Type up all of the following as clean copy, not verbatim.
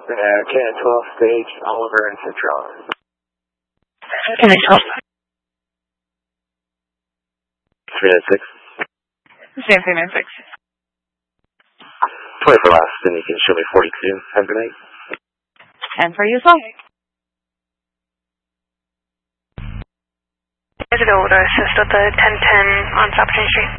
Can 12 stage, Oliver and Citron. Can I help? 396. Same 396. 20 for last, and you can show me 42. Have a good night. 10 for you as well. Is it able to assist with the 1010 on South Virginia Street?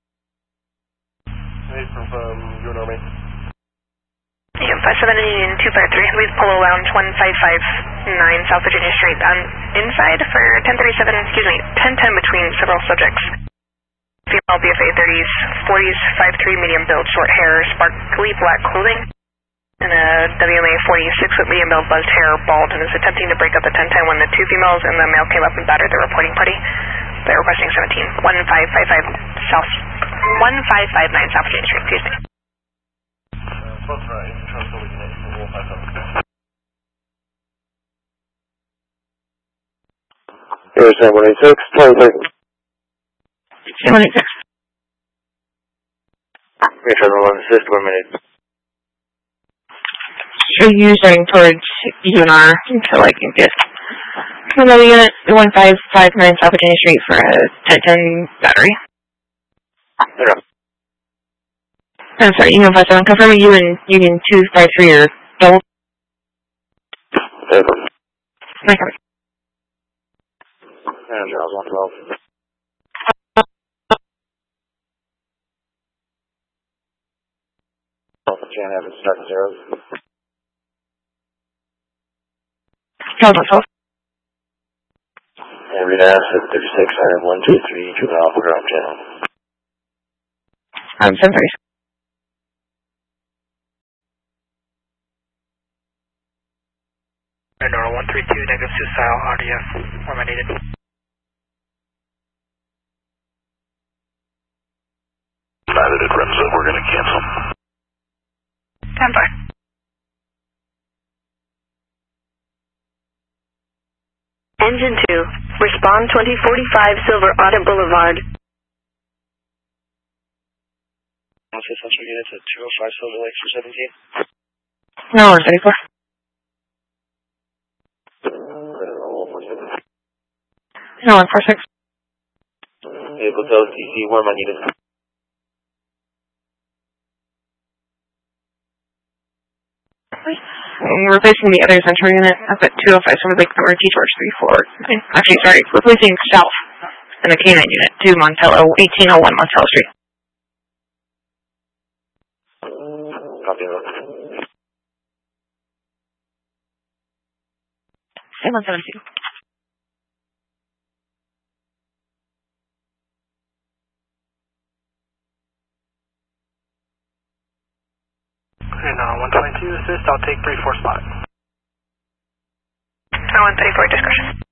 Hey, from your Army. Yeah, 57 and Union 253. Lead Polo Lounge 1559 South Virginia Street. Inside for 1037, 1010 between several subjects. Female BFA 30s, 40s, 5'3", medium build, short hair, sparkly black clothing. And a WMA 46 with medium build, buzzed hair, bald, and is attempting to break up the 1010 when the two females and the male came up and battered the reporting party. They're requesting 17, 1559 South Virginia Street, excuse me. Both right, transfer we can hit for 157. Here's 186, 23. 186. Make sure everyone assist 1 minute. So using towards UNR until I can get another unit 1559 South Virginia Street for a 1010 battery. Okay. I'm sorry, Union 57, confirming you and Union 253 are double. Okay. Okay. And Charles 112. Can't have it start zeros. Charles 112. And read ass at 36, I have 123, 2 Alpha ground channel. 730. Nora 132, negative Suicide RDF, where am I needed? United at Remza, we're going to cancel. Stand by. Engine 2, respond 2045 Silver Otter Boulevard. Central units at 205 Silver Lakes for 17. No, 34. No, 146. Vehicle Delta DC, where am I needed? Replacing the other central unit up at 205 Silver Lake Power T-Torch 349. Actually, sorry, replacing South and the K9 unit to Montello, 1801 Montello Street. Copy that. Same 172. And 122 assist, I'll take 34 spot. 134 discussion.